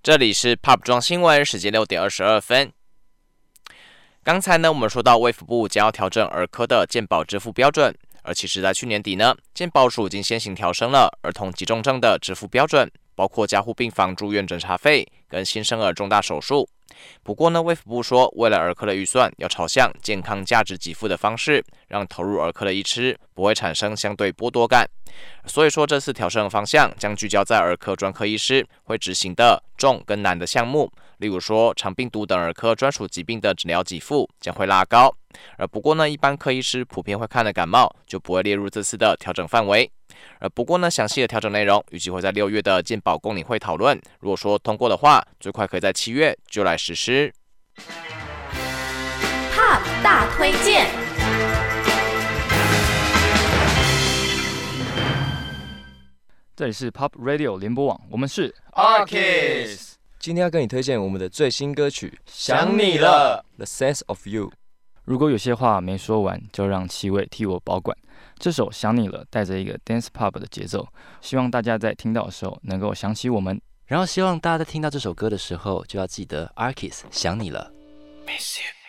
这里是 Pop 装新闻，时间6:22。刚才呢，我们说到卫福部将要调整儿科的健保支付标准，而其实在去年底呢，健保署已经先行调升了儿童急重症的支付标准，包括加护病房住院诊查费跟新生儿重大手术。不过呢，卫福部说，为了儿科的预算要朝向健康价值给付的方式，让投入儿科的医师不会产生相对剥夺感。所以说，这次调升的方向将聚焦在儿科专科医师会执行的重跟难的项目，例如说肠病毒等儿科专属疾病的诊疗给付将会拉高。而不过呢，一般科医师普遍会看的感冒就不会列入这次的调整范围。不过呢，详细的调整内容预计会在6月的健保公领会讨论。如果说通过的话，最快可以在7月就来实施。 Pop 大推荐， 这里是 Pop Radio 联播网，我们是 Arkiss。 今天要跟你推荐我们的最新歌曲《 想你了》 The Sense of You。 如果有些话没说完，就让七位替我保管。这首《想你了》带着一个 dance pop 的节奏，希望大家在听到的时候能够想起我们。 然后希望大家在听到这首歌的时候，就要记得 Arkiss 想你了。Miss you。